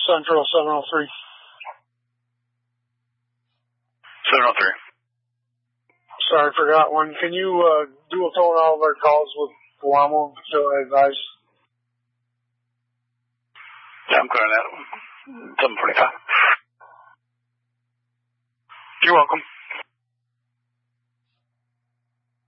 Central 703. 703. Sorry, forgot one. Can you dual tone all of our calls with Guamo until I advise? Yeah, I'm clearing that. 745. You're welcome.